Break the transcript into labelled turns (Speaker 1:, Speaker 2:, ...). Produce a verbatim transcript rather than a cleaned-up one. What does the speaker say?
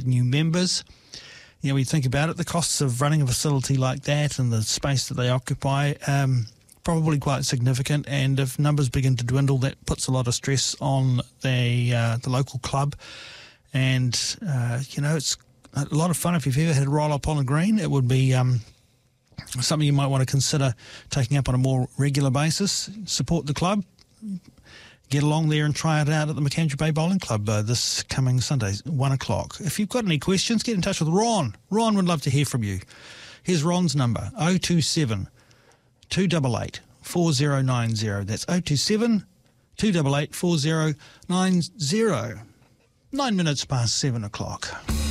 Speaker 1: new members. You know, when you think about it, the costs of running a facility like that and the space that they occupy, um, probably quite significant. And if numbers begin to dwindle, that puts a lot of stress on the uh, the local club. And, uh, you know, it's a lot of fun. If you've ever had a roll up on a green, it would be um, something you might want to consider taking up on a more regular basis. Support the club. Get along there and try it out at the Macandrew Bay Bowling Club uh, this coming Sunday, one o'clock. If you've got any questions, get in touch with Ron. Ron would love to hear from you. Here's Ron's number, oh two seven, two eight eight, four oh nine oh. That's oh two seven, two eight eight, four oh nine oh. Nine minutes past seven o'clock.